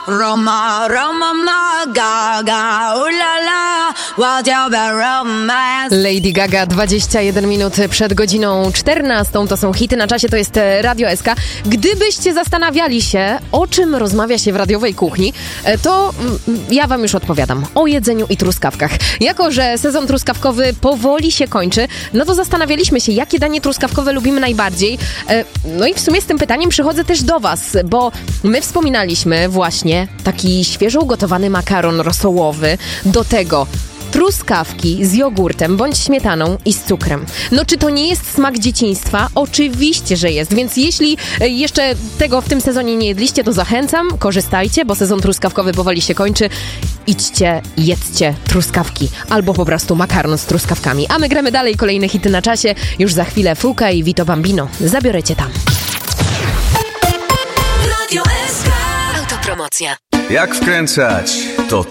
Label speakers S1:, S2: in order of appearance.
S1: Roma, Roma, ma, Gaga, ulala, what you be romance.
S2: Lady Gaga, 21 minut przed godziną 14. To są hity na czasie, to jest Radio SK. Gdybyście zastanawiali się, o czym rozmawia się w radiowej kuchni, to ja wam już odpowiadam. O jedzeniu i truskawkach. Jako że sezon truskawkowy powoli się kończy, no to zastanawialiśmy się, jakie danie truskawkowe lubimy najbardziej. No i w sumie z tym pytaniem przychodzę też do was, bo my wspominaliśmy właśnie taki świeżo ugotowany makaron rosołowy, do tego truskawki z jogurtem bądź śmietaną i z cukrem. No czy to nie jest smak dzieciństwa? Oczywiście, że jest, więc jeśli jeszcze tego w tym sezonie nie jedliście, to zachęcam, korzystajcie, bo sezon truskawkowy powoli się kończy. Idźcie, jedzcie truskawki albo po prostu makaron z truskawkami. A my gramy dalej, kolejne hity na czasie. Już za chwilę Fuka i Vito Bambino. Zabiorę cię tam.
S3: Radio SK.
S4: Autopromocja.
S5: Jak wkręcać?